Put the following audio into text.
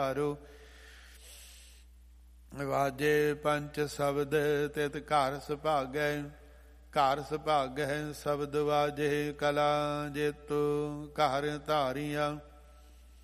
ਹਾਰੋ। ਵਾਜੇ ਪੰਚ ਸ਼ਬਦ ਤਿਤ ਘਰ ਸੁਭਾਗੈ, ਘਰ ਸੁਭਾਗੈ ਸ਼ਬਦ ਵਾਜੇ। ਕਲਾ ਜੇਤੂ ਘਰ ਧਾਰੀਆ,